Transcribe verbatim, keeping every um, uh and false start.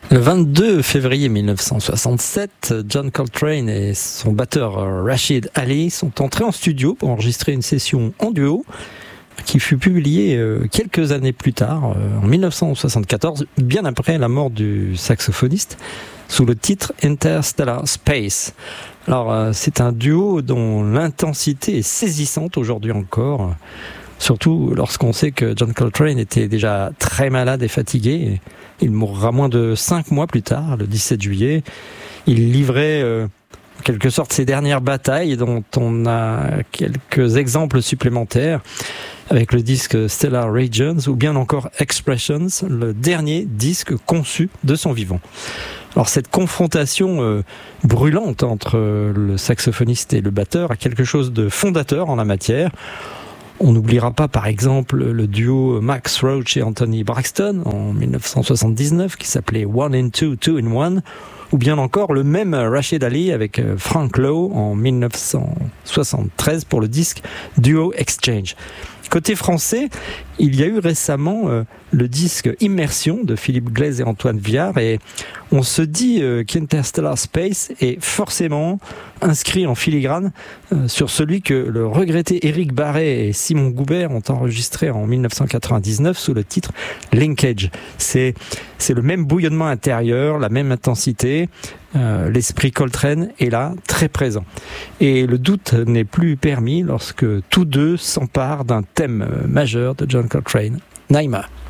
Le vingt-deux février mille neuf cent soixante-sept, John Coltrane et son batteur Rashid Ali sont entrés en studio pour enregistrer une session en duo qui fut publiée quelques années plus tard, en mille neuf cent soixante-quatorze, bien après la mort du saxophoniste, sous le titre Interstellar Space. Alors, c'est un duo dont l'intensité est saisissante aujourd'hui encore, surtout lorsqu'on sait que John Coltrane était déjà très malade et fatigué. Il mourra moins de cinq mois plus tard, le dix-sept juillet. Il livrait euh, en quelque sorte ses dernières batailles, dont on a quelques exemples supplémentaires avec le disque Stellar Regions ou bien encore Expressions, le dernier disque conçu de son vivant. Alors cette confrontation euh, brûlante entre euh, le saxophoniste et le batteur a quelque chose de fondateur en la matière. On n'oubliera pas par exemple le duo Max Roach et Anthony Braxton en mille neuf cent soixante-dix-neuf qui s'appelait One in Two, Two in One, ou bien encore le même Rashid Ali avec Frank Lowe en mille neuf cent soixante-treize pour le disque Duo Exchange. Côté français, il y a eu récemment euh, le disque Immersion de Philippe Glaise et Antoine Viard, et on se dit euh, qu'Interstellar Space est forcément inscrit en filigrane euh, sur celui que le regretté Éric Barret et Simon Goubert ont enregistré en mille neuf cent quatre-vingt-dix-neuf sous le titre Linkage. C'est, c'est le même bouillonnement intérieur, la même intensité. Euh, l'esprit Coltrane est là, très présent. Et le doute n'est plus permis lorsque tous deux s'emparent d'un thème majeur de John Coltrane, Naima.